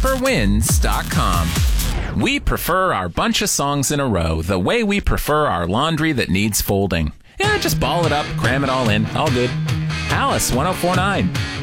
PurWinds.com. We prefer our bunch of songs in a row the way we prefer our laundry that needs folding. Yeah, just ball it up, cram it all in, all good. Alice 1049.